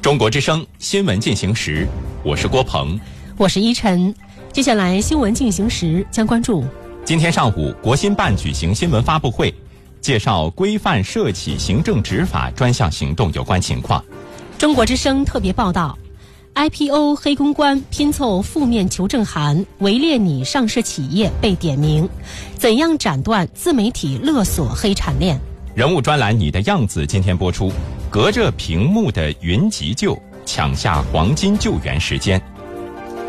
中国之声新闻进行时，我是郭鹏， 我是依晨。接下来新闻进行时将关注： 今天上午，国新办举行新闻发布会，介绍规范涉企行政执法专项行动有关情况。 中国之声特别报道：IPO 黑公关拼凑负面求证函，围猎拟上市企业被点名，怎样斩断自媒体勒索黑产链？ 人物专栏《你的样子》今天播出，隔着屏幕的云急救，抢下黄金救援时间。